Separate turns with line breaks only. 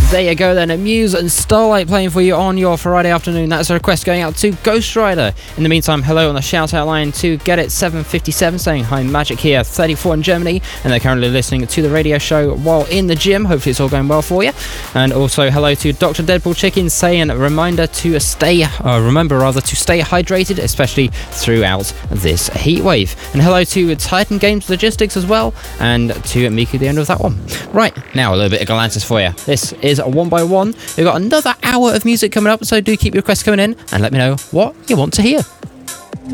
There you go then, Muse and Starlight playing for you on your Friday afternoon. That's a request going out to Ghost Rider. In the meantime, hello on the shout out line to Get It 757 saying hi, Magic here, 34 in Germany, and they're currently listening to the radio show while in the gym. Hopefully it's all going well for you. And also hello to Dr. Deadpool Chicken saying remember to stay hydrated, especially throughout this heat wave. And hello to Titan Games Logistics as well, and to Miku at the end of that one. Right, now a little bit of Galantis for you. This is One by One. We've got another hour of music coming up, so do keep your requests coming in and let me know what you want to hear.